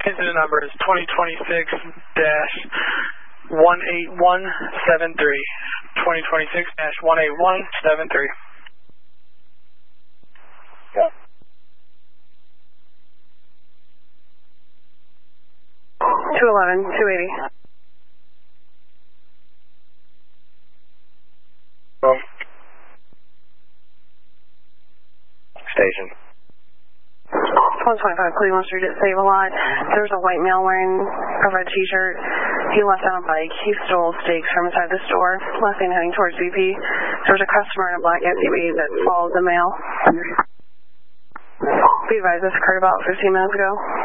Incident number is 2026-18173. 2026-18173. Yep. 211, 280. Station. 125 Cleveland Street at Save-A-Lot. There's a white male wearing a red t-shirt. He left on a bike. He stole steaks from inside the store. Last thing heading towards VP. There was a customer in a black SUV that followed the male. Be advised, this occurred about 15 minutes ago.